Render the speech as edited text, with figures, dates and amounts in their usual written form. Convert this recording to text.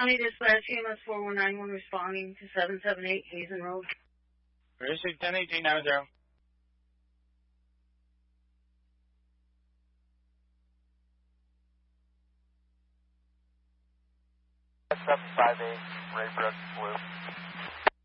County Dispatch, EMS 4191 responding to 778 Hazen Road. Precinct 101890. Sub 58, Raybrook, Blue.